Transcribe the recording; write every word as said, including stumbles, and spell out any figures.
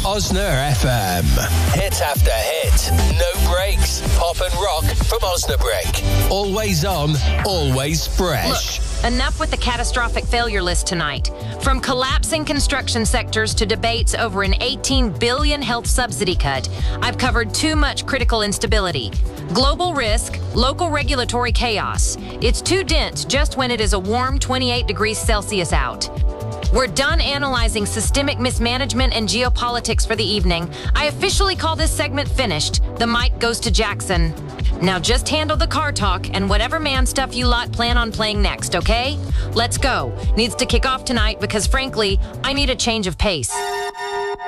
Osner F M. Hit after hit. No breaks. Pop and rock from Osnabrück. Always on, always fresh. Look, enough with the catastrophic failure list tonight. From collapsing construction sectors to debates over an eighteen billion dollars health subsidy cut, I've covered too much critical instability. Global risk, local regulatory chaos. It's too dense just when it is a warm twenty-eight degrees Celsius out. We're done analyzing systemic mismanagement and geopolitics for the evening. I officially call this segment finished. The mic goes to Jackson. Now just handle the car talk and whatever man stuff you lot plan on playing next, okay? Let's go. Needs to kick off tonight because, frankly, I need a change of pace.